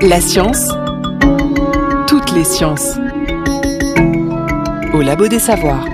La science, toutes les sciences, au Labo des Savoirs.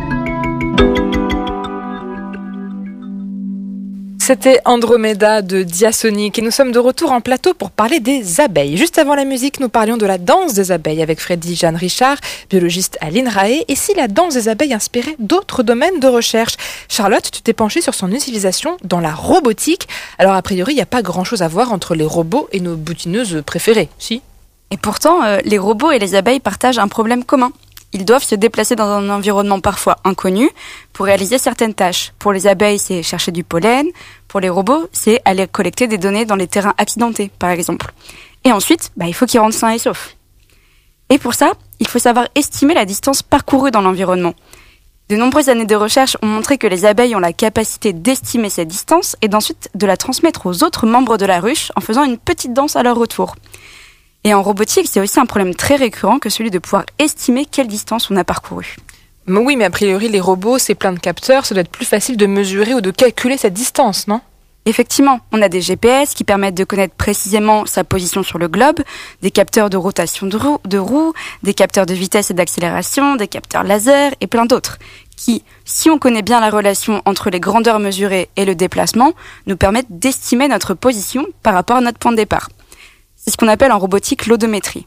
C'était Andromeda de Diasonic et nous sommes de retour en plateau pour parler des abeilles. Juste avant la musique, nous parlions de la danse des abeilles avec Freddy Jeanne Richard, biologiste à l'INRAE, et si la danse des abeilles inspirait d'autres domaines de recherche. Charlotte, tu t'es penchée sur son utilisation dans la robotique. Alors a priori, il n'y a pas grand-chose à voir entre les robots et nos boutineuses préférées, si ? Et pourtant, les robots et les abeilles partagent un problème commun. Ils doivent se déplacer dans un environnement parfois inconnu pour réaliser certaines tâches. Pour les abeilles, c'est chercher du pollen. Pour les robots, c'est aller collecter des données dans les terrains accidentés, par exemple. Et ensuite, il faut qu'ils rentrent sains et saufs. Et pour ça, il faut savoir estimer la distance parcourue dans l'environnement. De nombreuses années de recherche ont montré que les abeilles ont la capacité d'estimer cette distance et d'ensuite de la transmettre aux autres membres de la ruche en faisant une petite danse à leur retour. Et en robotique, c'est aussi un problème très récurrent que celui de pouvoir estimer quelle distance on a parcouru. Oui, mais a priori, les robots, c'est plein de capteurs, ça doit être plus facile de mesurer ou de calculer cette distance, non ? Effectivement, on a des GPS qui permettent de connaître précisément sa position sur le globe, des capteurs de rotation de roue, des capteurs de vitesse et d'accélération, des capteurs laser et plein d'autres, qui, si on connaît bien la relation entre les grandeurs mesurées et le déplacement, nous permettent d'estimer notre position par rapport à notre point de départ. C'est ce qu'on appelle en robotique l'odométrie.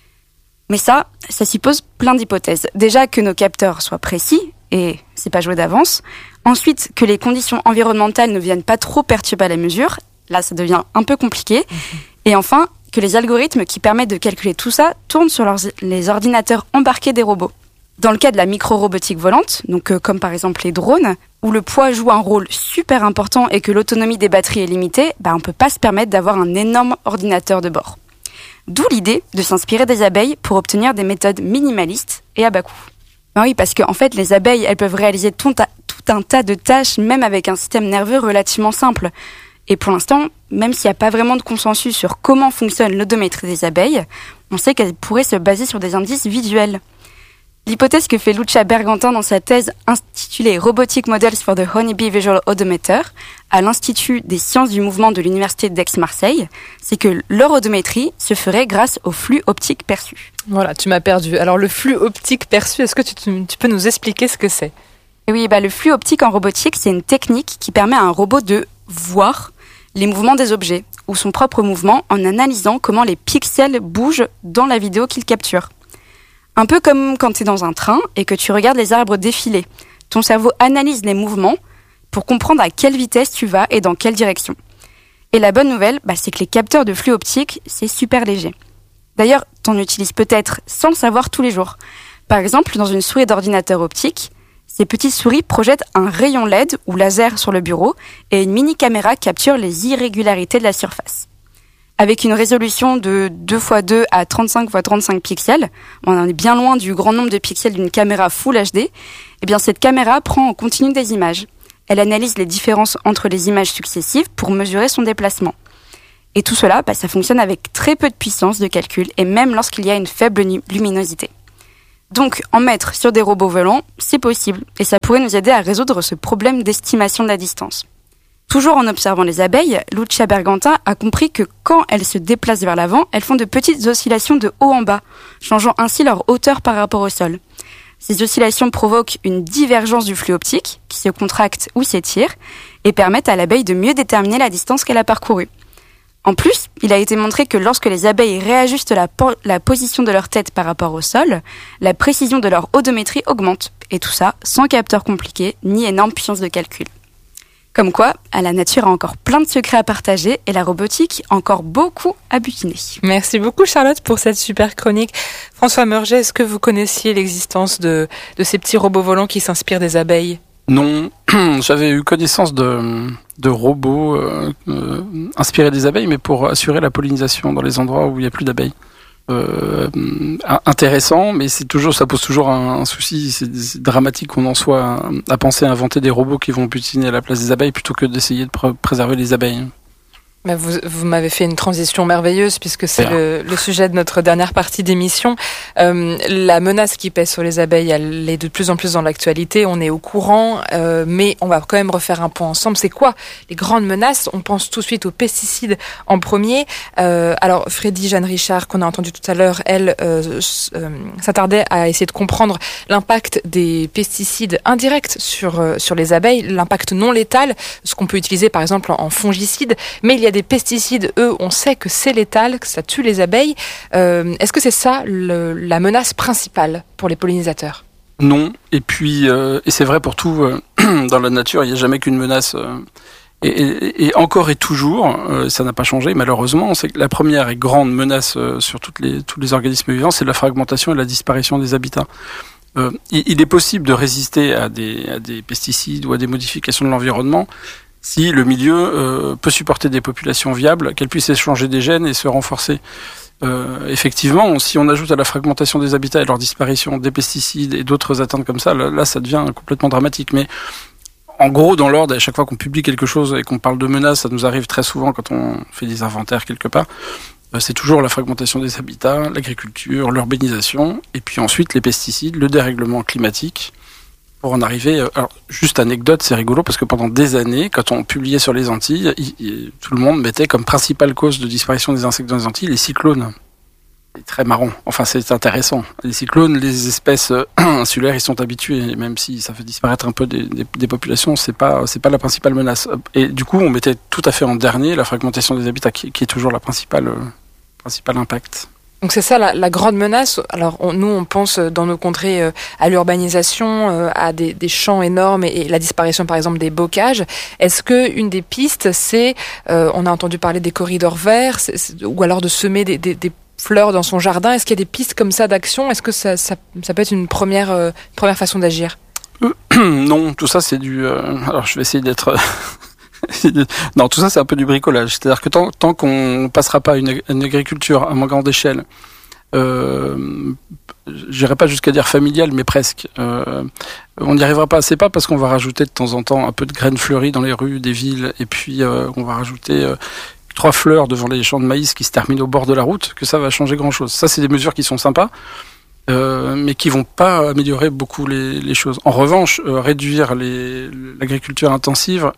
Mais ça suppose plein d'hypothèses. Déjà que nos capteurs soient précis, et c'est pas joué d'avance. Ensuite, que les conditions environnementales ne viennent pas trop perturber la mesure. Là, ça devient un peu compliqué. Et enfin, que les algorithmes qui permettent de calculer tout ça tournent sur les ordinateurs embarqués des robots. Dans le cas de la micro-robotique volante, donc comme par exemple les drones, où le poids joue un rôle super important et que l'autonomie des batteries est limitée, on peut pas se permettre d'avoir un énorme ordinateur de bord. D'où l'idée de s'inspirer des abeilles pour obtenir des méthodes minimalistes et à bas coût. Oui, parce qu'en fait, les abeilles, elles peuvent réaliser tout un tas de tâches, même avec un système nerveux relativement simple. Et pour l'instant, même s'il n'y a pas vraiment de consensus sur comment fonctionne l'odométrie des abeilles, on sait qu'elles pourraient se baser sur des indices visuels. L'hypothèse que fait Lucia Bergantin dans sa thèse intitulée Robotic Models for the Honeybee Visual Odometer à l'Institut des sciences du mouvement de l'Université d'Aix-Marseille, c'est que leur odométrie se ferait grâce au flux optique perçu. Voilà, tu m'as perdu. Alors le flux optique perçu, est-ce que tu peux nous expliquer ce que c'est ? Et oui, le flux optique en robotique, c'est une technique qui permet à un robot de voir les mouvements des objets ou son propre mouvement en analysant comment les pixels bougent dans la vidéo qu'il capture. Un peu comme quand tu es dans un train et que tu regardes les arbres défiler. Ton cerveau analyse les mouvements pour comprendre à quelle vitesse tu vas et dans quelle direction. Et la bonne nouvelle, c'est que les capteurs de flux optique, c'est super léger. D'ailleurs, tu en utilises peut-être sans le savoir tous les jours. Par exemple, dans une souris d'ordinateur optique, ces petites souris projettent un rayon LED ou laser sur le bureau et une mini-caméra capture les irrégularités de la surface. Avec une résolution de 2x2 à 35x35 pixels, on en est bien loin du grand nombre de pixels d'une caméra Full HD, cette caméra prend en continu des images. Elle analyse les différences entre les images successives pour mesurer son déplacement. Et tout cela, ça fonctionne avec très peu de puissance de calcul et même lorsqu'il y a une faible luminosité. Donc, en mettre sur des robots volants, c'est possible et ça pourrait nous aider à résoudre ce problème d'estimation de la distance. Toujours en observant les abeilles, Lucia Bergantin a compris que quand elles se déplacent vers l'avant, elles font de petites oscillations de haut en bas, changeant ainsi leur hauteur par rapport au sol. Ces oscillations provoquent une divergence du flux optique, qui se contracte ou s'étire, et permettent à l'abeille de mieux déterminer la distance qu'elle a parcourue. En plus, il a été montré que lorsque les abeilles réajustent la position de leur tête par rapport au sol, la précision de leur odométrie augmente, et tout ça sans capteur compliqué ni énorme puissance de calcul. Comme quoi, la nature a encore plein de secrets à partager et la robotique encore beaucoup à butiner. Merci beaucoup Charlotte pour cette super chronique. François Meurget, est-ce que vous connaissiez l'existence de ces petits robots volants qui s'inspirent des abeilles ? Non, j'avais eu connaissance de robots inspirés des abeilles, mais pour assurer la pollinisation dans les endroits où il n'y a plus d'abeilles. Intéressant, mais ça pose toujours un souci. C'est dramatique qu'on en soit à penser à inventer des robots qui vont butiner à la place des abeilles plutôt que d'essayer de préserver les abeilles. Vous m'avez fait une transition merveilleuse puisque c'est le sujet de notre dernière partie d'émission. La menace qui pèse sur les abeilles, elle est de plus en plus dans l'actualité, on est au courant, mais on va quand même refaire un point ensemble. C'est quoi les grandes menaces? On pense tout de suite aux pesticides en premier. Alors Freddy Jeanne Richard, qu'on a entendu tout à l'heure, elle s'attardait à essayer de comprendre l'impact des pesticides indirects sur les abeilles, l'impact non létal, ce qu'on peut utiliser par exemple en fongicide, mais il y a des pesticides, eux, on sait que c'est létal, que ça tue les abeilles. Est-ce que c'est ça la menace principale pour les pollinisateurs? Non, et puis et c'est vrai pour tout dans la nature, il n'y a jamais qu'une menace. Et encore et toujours, ça n'a pas changé malheureusement, c'est que la première et grande menace sur tous les organismes vivants, c'est la fragmentation et la disparition des habitats. Il est possible de résister à des pesticides ou à des modifications de l'environnement si le milieu peut supporter des populations viables, qu'elles puissent échanger des gènes et se renforcer. Effectivement, si on ajoute à la fragmentation des habitats et leur disparition des pesticides et d'autres atteintes comme ça, là ça devient complètement dramatique. Mais en gros, dans l'ordre, à chaque fois qu'on publie quelque chose et qu'on parle de menaces, ça nous arrive très souvent quand on fait des inventaires quelque part, c'est toujours la fragmentation des habitats, l'agriculture, l'urbanisation, et puis ensuite les pesticides, le dérèglement climatique, pour en arriver... Alors, juste anecdote, c'est rigolo, parce que pendant des années, quand on publiait sur les Antilles, tout le monde mettait comme principale cause de disparition des insectes dans les Antilles les cyclones. C'est très marrant, enfin c'est intéressant. Les cyclones, les espèces insulaires, ils sont habitués, et même si ça fait disparaître un peu des populations, c'est pas la principale menace. Et du coup, on mettait tout à fait en dernier la fragmentation des habitats, qui est toujours la principal impact. Donc c'est ça la grande menace. Alors nous on pense dans nos contrées à l'urbanisation, à des champs énormes et la disparition par exemple des bocages. Est-ce que une des pistes c'est, on a entendu parler des corridors verts, ou alors de semer des fleurs dans son jardin? Est-ce qu'il y a des pistes comme ça d'action? Est-ce que ça peut être une première façon d'agir? Non, tout ça c'est du... alors je vais essayer d'être... Non, tout ça c'est un peu du bricolage. C'est-à-dire que tant qu'on passera pas à une agriculture à moins grande échelle, j'irai pas jusqu'à dire familiale, mais presque. On n'y arrivera pas. C'est pas parce qu'on va rajouter de temps en temps un peu de graines fleuries dans les rues des villes, et puis on va rajouter 3 fleurs devant les champs de maïs qui se terminent au bord de la route que ça va changer grand-chose. Ça, c'est des mesures qui sont sympas. Mais qui vont pas améliorer beaucoup les choses. En revanche, réduire l'agriculture intensive,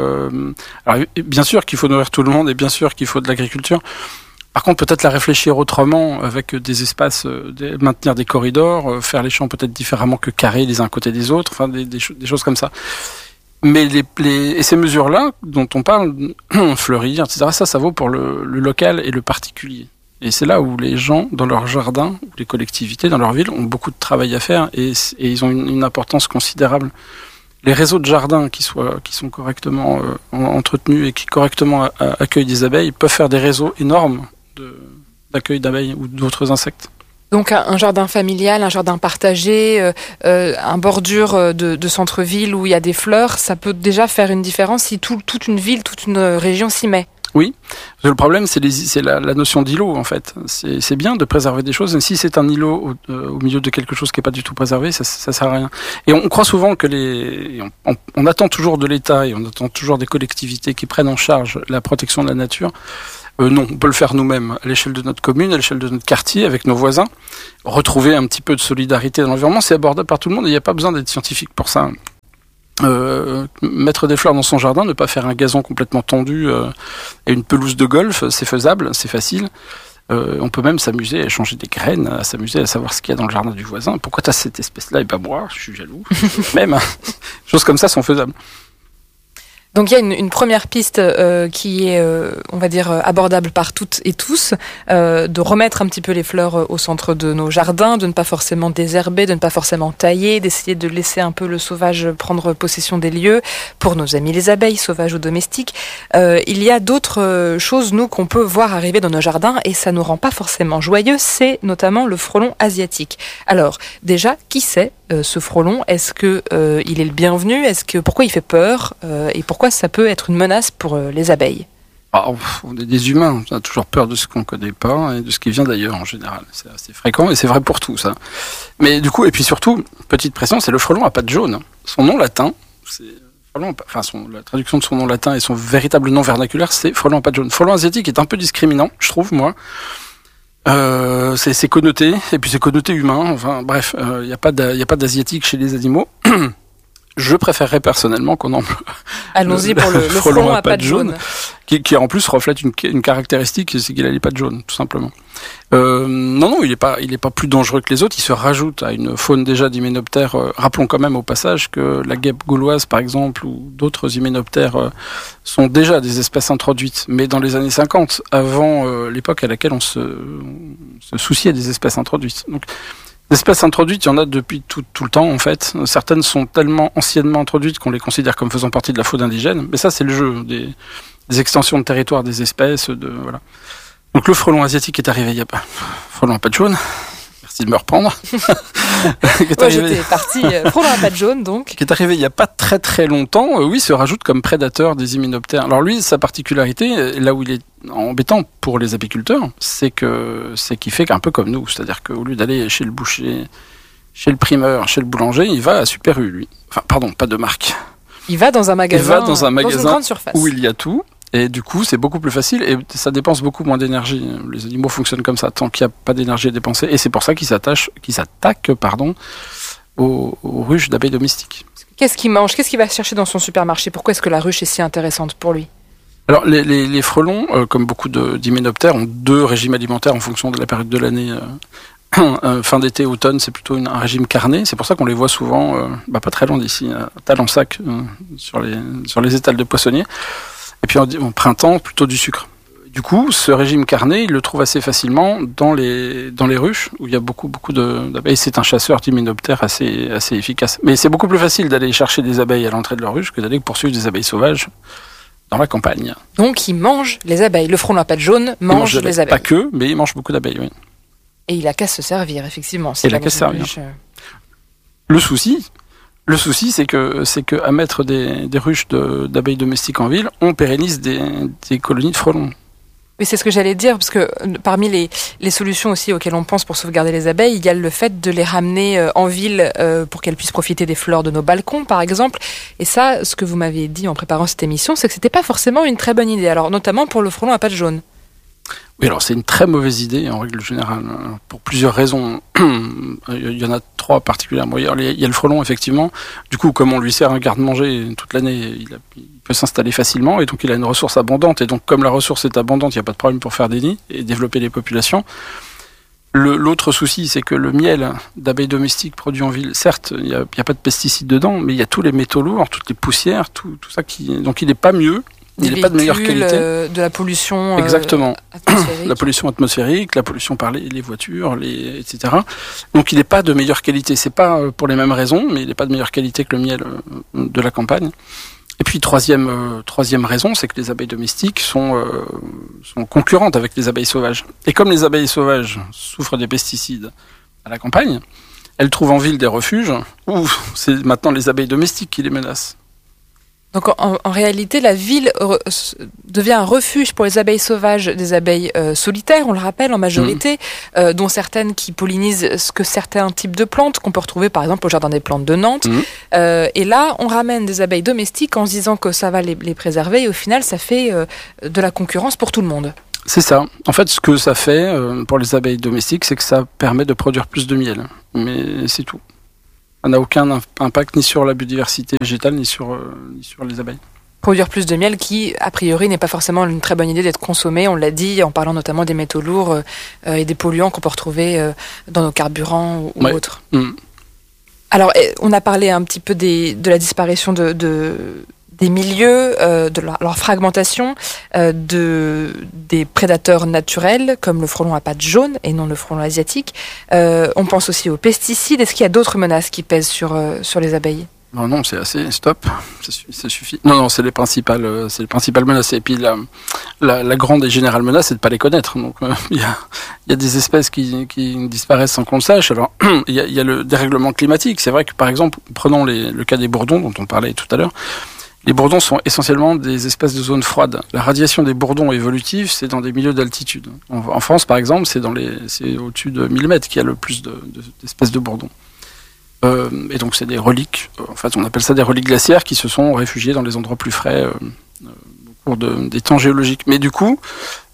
alors bien sûr qu'il faut nourrir tout le monde et bien sûr qu'il faut de l'agriculture. Par contre, peut-être la réfléchir autrement avec des espaces, maintenir des corridors, faire les champs peut-être différemment que carrés les uns à côté des autres, enfin des choses comme ça. Mais et ces mesures-là dont on parle, fleurir, etc., ça vaut pour le local et le particulier. Et c'est là où les gens, dans leur jardin, ou les collectivités, dans leur ville, ont beaucoup de travail à faire et ils ont une importance considérable. Les réseaux de jardins qui sont correctement entretenus et qui correctement accueillent des abeilles peuvent faire des réseaux énormes d'accueil d'abeilles ou d'autres insectes. Donc un jardin familial, un jardin partagé, un bordure de centre-ville où il y a des fleurs, ça peut déjà faire une différence si toute une ville, toute une région s'y met. Oui, le problème c'est la notion d'îlot en fait. C'est bien de préserver des choses, mais si c'est un îlot au milieu de quelque chose qui n'est pas du tout préservé, ça sert à rien. Et on croit souvent que on attend toujours de l'État et on attend toujours des collectivités qui prennent en charge la protection de la nature. Non, on peut le faire nous-mêmes, à l'échelle de notre commune, à l'échelle de notre quartier, avec nos voisins. Retrouver un petit peu de solidarité dans l'environnement, c'est abordable par tout le monde et il n'y a pas besoin d'être scientifique pour ça. Mettre des fleurs dans son jardin, ne pas faire un gazon complètement tendu et une pelouse de golf, c'est faisable, c'est facile. On peut même s'amuser à échanger des graines, à s'amuser à savoir ce qu'il y a dans le jardin du voisin. Pourquoi tu as cette espèce-là et pas moi? Je suis jaloux. Même, choses comme ça sont faisables. Donc il y a une première piste qui est, on va dire, abordable par toutes et tous, de remettre un petit peu les fleurs au centre de nos jardins, de ne pas forcément désherber, de ne pas forcément tailler, d'essayer de laisser un peu le sauvage prendre possession des lieux, pour nos amis les abeilles, sauvages ou domestiques. Il y a d'autres choses, nous, qu'on peut voir arriver dans nos jardins, et ça nous rend pas forcément joyeux, c'est notamment le frelon asiatique. Alors, déjà, qui c'est ce frelon? Est-ce que il est le bienvenu? Pourquoi il fait peur? Et pourquoi ça peut être une menace pour les abeilles? On est des humains, on a toujours peur de ce qu'on ne connaît pas et de ce qui vient d'ailleurs en général. C'est assez fréquent et c'est vrai pour tout ça. Mais du coup, et puis surtout, petite précision, c'est le frelon à pattes jaunes. Son nom latin, c'est la traduction de son nom latin et son véritable nom vernaculaire, c'est frelon à pattes jaunes. Frelon asiatique est un peu discriminant, je trouve, moi. C'est connoté, et puis c'est connoté humain. Enfin, bref, il n'y a pas d'asiatique chez les animaux. Je préférerais personnellement qu'on emploie Allons-y pour le frelon à pattes jaunes. Qui en plus reflète une caractéristique, c'est qu'il a les pattes jaunes, tout simplement. Non, il est pas plus dangereux que les autres. Il se rajoute à une faune déjà d'hyménoptères. Rappelons quand même au passage que la guêpe gauloise, par exemple, ou d'autres hyménoptères sont déjà des espèces introduites. Mais dans les années 50, avant l'époque à laquelle on se souciait des espèces introduites. Donc, les espèces introduites, il y en a depuis tout le temps, en fait. Certaines sont tellement anciennement introduites qu'on les considère comme faisant partie de la faune indigène. Mais ça, c'est le jeu des extensions de territoire des espèces. Voilà. Donc le frelon asiatique est arrivé il y a pas... Frelon à pattes jaunes. Merci de me reprendre. J'étais parti. Frelon à pattes jaunes, donc. Qui est arrivé il y a pas très très longtemps. Oui, se rajoute comme prédateur des hyménoptères. Alors lui, sa particularité, là où il est embêtant pour les apiculteurs, c'est qu'il fait un peu comme nous. C'est-à-dire qu'au lieu d'aller chez le boucher, chez le primeur, chez le boulanger, il va à Super U, lui. Enfin, pardon, pas de marque. Il va dans un magasin, dans une grande surface. Où il y a tout. Et du coup, c'est beaucoup plus facile et ça dépense beaucoup moins d'énergie. Les animaux fonctionnent comme ça, tant qu'il n'y a pas d'énergie à dépenser. Et c'est pour ça qu'ils s'attaquent aux ruches d'abeilles domestiques. Qu'est-ce qu'il mange ? Qu'est-ce qu'il va chercher dans son supermarché ? Pourquoi est-ce que la ruche est si intéressante pour lui ? Alors, les frelons, comme beaucoup d'hyménoptères, ont 2 régimes alimentaires en fonction de la période de l'année. Fin d'été, automne, c'est plutôt un régime carné. C'est pour ça qu'on les voit souvent, pas très loin d'ici, à Talensac, sur les étals de poissonniers. Et puis en printemps, plutôt du sucre. Du coup, ce régime carné, il le trouve assez facilement dans les ruches, où il y a beaucoup d'abeilles. C'est un chasseur d'hyménoptères assez efficace. Mais c'est beaucoup plus facile d'aller chercher des abeilles à l'entrée de leur ruche que d'aller poursuivre des abeilles sauvages dans la campagne. Donc il mange les abeilles. Le frelon à pattes jaunes mange les abeilles. Pas que, mais il mange beaucoup d'abeilles, oui. Et il a qu'à se servir, effectivement. Il a qu'à se servir. Le souci, c'est que à mettre des ruches d'abeilles domestiques en ville, on pérennise des colonies de frelons. Oui, c'est ce que j'allais dire, parce que parmi les solutions aussi auxquelles on pense pour sauvegarder les abeilles, il y a le fait de les ramener en ville pour qu'elles puissent profiter des fleurs de nos balcons, par exemple. Et ça, ce que vous m'avez dit en préparant cette émission, c'est que c'était pas forcément une très bonne idée. Alors, notamment pour le frelon à pattes jaunes. Oui, alors c'est une très mauvaise idée en règle générale, pour plusieurs raisons. Il y en a 3 particulièrement. Il y a le frelon, effectivement. Du coup, comme on lui sert un garde-manger toute l'année, il peut s'installer facilement et donc il a une ressource abondante. Et donc, comme la ressource est abondante, il n'y a pas de problème pour faire des nids et développer les populations. L'autre souci, c'est que le miel d'abeilles domestiques produit en ville, certes, il n'y a pas de pesticides dedans, mais il y a tous les métaux lourds, toutes les poussières, tout ça donc il n'est pas mieux. Il n'est pas de meilleure qualité. De la pollution Exactement. Atmosphérique. La pollution atmosphérique, la pollution par les voitures, etc. Donc il n'est pas de meilleure qualité. C'est pas pour les mêmes raisons, mais il n'est pas de meilleure qualité que le miel de la campagne. Et puis troisième raison, c'est que les abeilles domestiques sont concurrentes avec les abeilles sauvages. Et comme les abeilles sauvages souffrent des pesticides à la campagne, elles trouvent en ville des refuges où c'est maintenant les abeilles domestiques qui les menacent. Donc en réalité, la ville devient un refuge pour les abeilles sauvages, des abeilles solitaires, on le rappelle, en majorité, dont certaines qui pollinisent certains types de plantes qu'on peut retrouver par exemple au Jardin des Plantes de Nantes. Et là, on ramène des abeilles domestiques en se disant que ça va les préserver et au final, ça fait de la concurrence pour tout le monde. C'est ça. En fait, ce que ça fait pour les abeilles domestiques, c'est que ça permet de produire plus de miel. Mais c'est tout. Ça n'a aucun impact ni sur la biodiversité végétale, ni sur les abeilles. Produire plus de miel qui, a priori, n'est pas forcément une très bonne idée d'être consommé. On l'a dit en parlant notamment des métaux lourds et des polluants qu'on peut retrouver dans nos carburants ou autres. Alors, on a parlé un petit peu de la disparition des milieux, de leur fragmentation, des prédateurs naturels comme le frelon à pattes jaunes et non le frelon asiatique. On pense aussi aux pesticides. Est-ce qu'il y a d'autres menaces qui pèsent sur les abeilles ? Non, c'est assez. Stop, ça suffit. Non, c'est les principales menaces. Et puis la grande et générale menace, c'est de pas les connaître. Donc il y a des espèces qui disparaissent sans qu'on le sache. Alors il y a le dérèglement climatique. C'est vrai que par exemple, prenons le cas des bourdons dont on parlait tout à l'heure. Les bourdons sont essentiellement des espèces de zones froides. La radiation des bourdons évolutive, c'est dans des milieux d'altitude. En France, par exemple, c'est au-dessus de 1000 mètres qu'il y a le plus d'espèces de bourdons. Et donc c'est des reliques, en fait on appelle ça des reliques glaciaires qui se sont réfugiées dans les endroits plus frais au cours des temps géologiques. Mais du coup,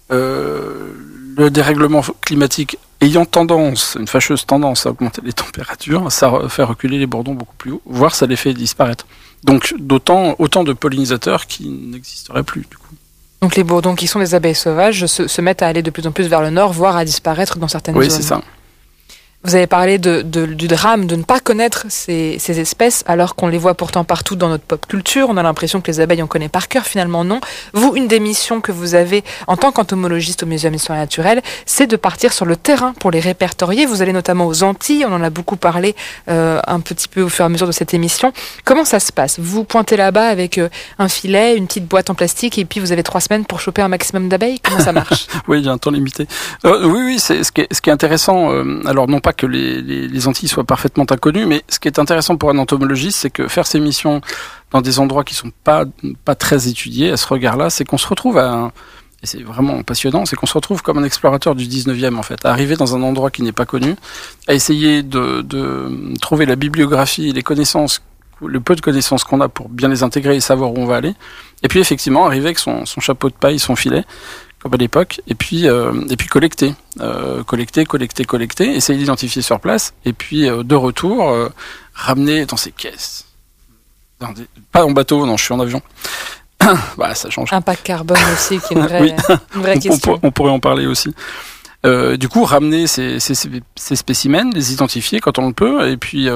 le dérèglement climatique ayant une fâcheuse tendance à augmenter les températures, ça fait reculer les bourdons beaucoup plus haut, voire ça les fait disparaître. Donc autant de pollinisateurs qui n'existeraient plus du coup. Donc les bourdons qui sont des abeilles sauvages se mettent à aller de plus en plus vers le nord, voire à disparaître dans certaines zones. Oui, c'est ça. Vous avez parlé du drame de ne pas connaître ces espèces alors qu'on les voit pourtant partout dans notre pop culture. On a l'impression que les abeilles on connaît par cœur, finalement non. Vous, une des missions que vous avez en tant qu'entomologiste au Muséum d'Histoire naturelle, c'est de partir sur le terrain pour les répertorier. Vous allez notamment aux Antilles, on en a beaucoup parlé un petit peu au fur et à mesure de cette émission. Comment ça se passe? Vous pointez là-bas avec un filet, une petite boîte en plastique et puis vous avez 3 semaines pour choper un maximum d'abeilles? Comment ça marche? Oui, il y a un temps limité. Oui, c'est ce qui est intéressant. Alors non pas que les Antilles soient parfaitement inconnues, mais ce qui est intéressant pour un entomologiste, c'est que faire ces missions dans des endroits qui sont pas très étudiés à ce regard-là, c'est qu'on se retrouve et c'est vraiment passionnant, c'est qu'on se retrouve comme un explorateur du 19e en fait, à arriver dans un endroit qui n'est pas connu, à essayer de trouver la bibliographie et les connaissances, le peu de connaissances qu'on a pour bien les intégrer et savoir où on va aller, et puis effectivement arriver avec son chapeau de paille, son filet, comme à l'époque, et puis collecter, essayer d'identifier sur place, et puis de retour ramener dans ces caisses, pas en bateau, non, je suis en avion. Bah, ça change. Impact carbone aussi, qui est une vraie, oui. une vraie question. On pourrait en parler aussi. Du coup, ramener ces spécimens, les identifier quand on le peut, et puis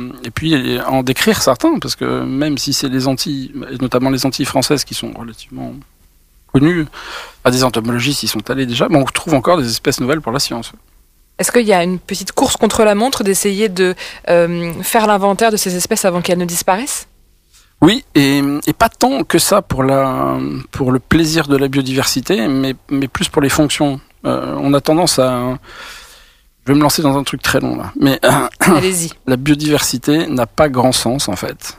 en décrire certains, parce que même si c'est les Antilles, et notamment les Antilles françaises qui sont relativement connus, à des entomologistes, ils sont allés déjà, mais on trouve encore des espèces nouvelles pour la science. Est-ce qu'il y a une petite course contre la montre d'essayer de faire l'inventaire de ces espèces avant qu'elles ne disparaissent? Oui, et pas tant que ça pour le plaisir de la biodiversité, mais plus pour les fonctions. On a tendance à... Je vais me lancer dans un truc très long là, mais allez-y. La biodiversité n'a pas grand sens en fait.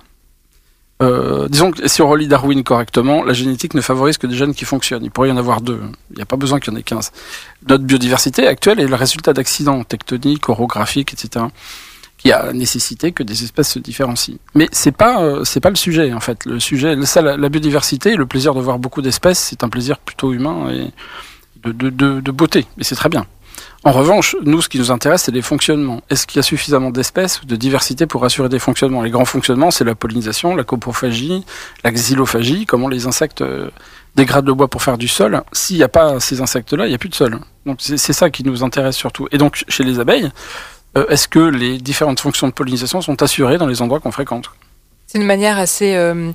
Disons que si on relit Darwin correctement, la génétique ne favorise que des gènes qui fonctionnent. Il pourrait y en avoir 2. Il n'y a pas besoin qu'il y en ait 15. Notre biodiversité actuelle est le résultat d'accidents tectoniques, orographiques, etc., qui a nécessité que des espèces se différencient. Mais c'est pas le sujet en fait. Le sujet, la biodiversité, le plaisir de voir beaucoup d'espèces, c'est un plaisir plutôt humain et de beauté. Et c'est très bien. En revanche, nous, ce qui nous intéresse, c'est les fonctionnements. Est-ce qu'il y a suffisamment d'espèces ou de diversité pour assurer des fonctionnements? Les grands fonctionnements, c'est la pollinisation, la coprophagie, la xylophagie, comment les insectes dégradent le bois pour faire du sol. S'il n'y a pas ces insectes-là, il n'y a plus de sol. Donc c'est ça qui nous intéresse surtout. Et donc, chez les abeilles, est-ce que les différentes fonctions de pollinisation sont assurées dans les endroits qu'on fréquente? C'est une manière assez...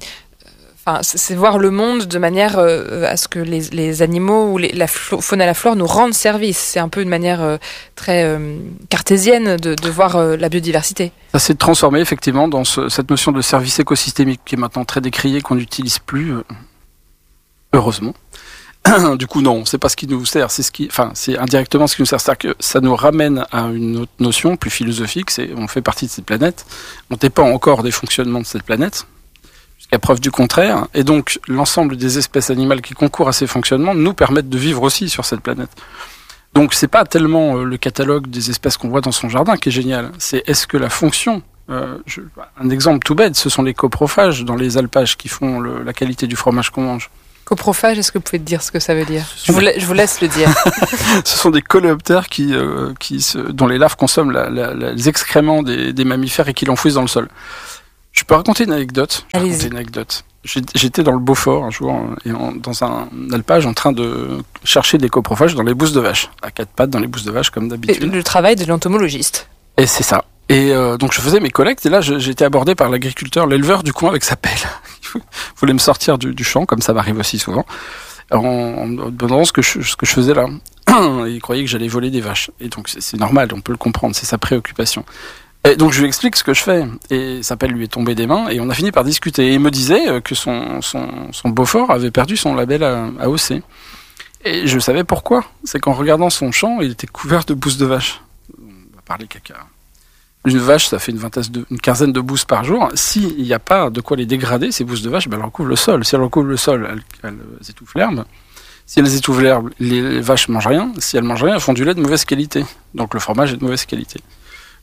c'est voir le monde de manière à ce que les animaux ou la faune et la flore nous rendent service. C'est un peu une manière très cartésienne de voir la biodiversité. Ça s'est transformé effectivement dans cette notion de service écosystémique qui est maintenant très décriée, qu'on n'utilise plus, heureusement. Du coup, non, c'est pas ce qui nous sert, c'est indirectement ce qui nous sert. C'est-à-dire que ça nous ramène à une autre notion plus philosophique, on fait partie de cette planète, on dépend encore des fonctionnements de cette planète, jusqu'à preuve du contraire, et donc l'ensemble des espèces animales qui concourent à ces fonctionnements nous permettent de vivre aussi sur cette planète. Donc c'est pas tellement le catalogue des espèces qu'on voit dans son jardin qui est génial, c'est est-ce que la fonction, un exemple tout bête, ce sont les coprophages dans les alpages qui font la qualité du fromage qu'on mange. Coprophage, est-ce que vous pouvez dire ce que ça veut dire? Je vous laisse le dire. Ce sont des coléoptères dont les larves consomment les excréments des mammifères et qui l'enfouissent dans le sol. Je peux raconter une anecdote. J'étais dans le Beaufort un jour, dans un alpage, en train de chercher des coprophages dans les bousses de vache, à 4 pattes dans les bousses de vache, comme d'habitude. Le travail de l'entomologiste. Et c'est ça. Et donc je faisais mes collectes, et là j'ai été abordé par l'agriculteur, l'éleveur du coin avec sa pelle. Il voulait me sortir du champ, comme ça m'arrive aussi souvent, en me demandant ce que je faisais là. Il croyait que j'allais voler des vaches. Et donc c'est normal, on peut le comprendre, c'est sa préoccupation. Et donc je lui explique ce que je fais, et sa pelle lui est tombée des mains, et on a fini par discuter. Et il me disait que son Beaufort avait perdu son label AOC. Et je savais pourquoi. C'est qu'en regardant son champ, il était couvert de bousses de vache. On va parler caca. Une vache, ça fait une quinzaine de bousses par jour. S'il n'y a pas de quoi les dégrader, ces bousses de vache, elles recouvrent le sol. Si elles recouvrent le sol, elles étouffent l'herbe. Si elles étouffent l'herbe, les vaches mangent rien. Si elles mangent rien, elles font du lait de mauvaise qualité. Donc le fromage est de mauvaise qualité.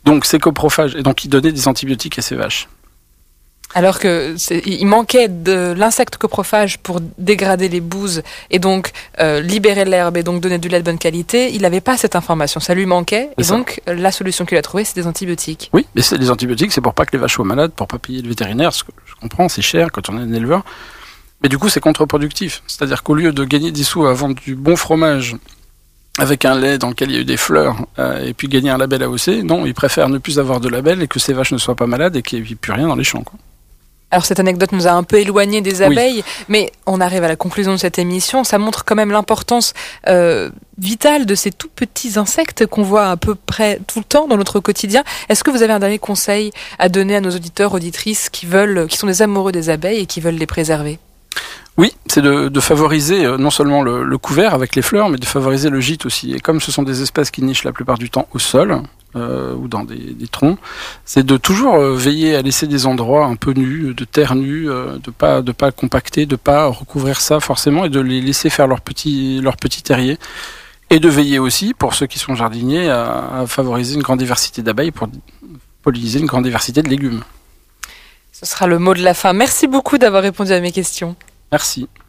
Donc c'est coprophage, et donc il donnait des antibiotiques à ces vaches. Alors que il manquait de l'insecte coprophage pour dégrader les bouses et donc libérer l'herbe et donc donner du lait de bonne qualité. Il n'avait pas cette information, ça lui manquait. Et donc la solution qu'il a trouvée, c'est des antibiotiques. Oui, mais les antibiotiques, c'est pour pas que les vaches soient malades, pour pas payer le vétérinaire. Ce que je comprends, c'est cher quand on est un éleveur. Mais du coup, c'est contre-productif. C'est-à-dire qu'au lieu de gagner des sous à vendre du bon fromage avec un lait dans lequel il y a eu des fleurs et puis gagner un label AOC, non, ils préfèrent ne plus avoir de label et que ces vaches ne soient pas malades et qu'il n'y ait plus rien dans les champs, quoi. Alors cette anecdote nous a un peu éloignés des abeilles, mais on arrive à la conclusion de cette émission. Ça montre quand même l'importance vitale de ces tout petits insectes qu'on voit à peu près tout le temps dans notre quotidien. Est-ce que vous avez un dernier conseil à donner à nos auditeurs, auditrices qui sont des amoureux des abeilles et qui veulent les préserver ? Oui, c'est de favoriser non seulement le couvert avec les fleurs, mais de favoriser le gîte aussi. Et comme ce sont des espèces qui nichent la plupart du temps au sol, ou dans des troncs, c'est de toujours veiller à laisser des endroits un peu nus, de terre nue, de pas compacter, de pas recouvrir ça forcément, et de les laisser faire leur petit terrier. Et de veiller aussi, pour ceux qui sont jardiniers, à favoriser une grande diversité d'abeilles pour polliniser une grande diversité de légumes. Ce sera le mot de la fin. Merci beaucoup d'avoir répondu à mes questions. Merci.